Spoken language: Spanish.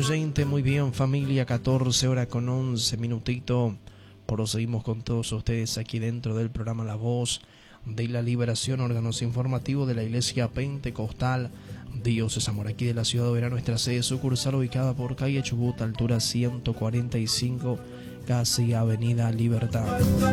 oyente, muy bien familia, 14 horas con 11 minutitos. Proseguimos con todos ustedes aquí dentro del programa La Voz de la Liberación, órganos informativos de la Iglesia Pentecostal Dios es Amor, aquí de la ciudad de Oberá, nuestra sede sucursal ubicada por calle Chubut, altura 145, casi Avenida Libertad.